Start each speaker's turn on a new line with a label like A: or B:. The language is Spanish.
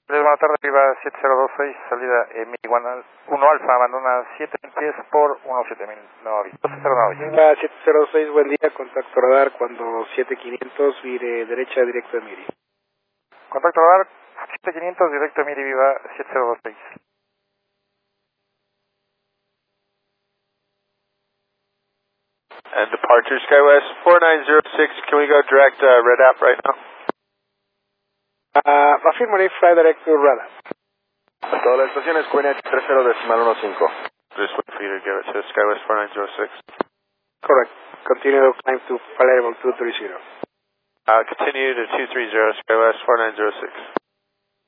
A: Buenas tardes, Viva 7026, salida Emily 1 Alfa, abandona 7 pies por 17000, no aviso.
B: Viva 7026, buen día, contacto radar cuando 7500, vire derecha directo de Miri.
A: Contacto radar 7500, directo de Miri, Viva 7026.
C: And departure SkyWest 4906, can we go direct Red App right now?
B: Afirmaré, fly direct to radar.
C: A todas las estaciones, QNH 30.15. Just wait for you to give it to SkyWest 4906.
B: Correct. Continue to climb to flight level 230.
C: Continue to 230, SkyWest 4906.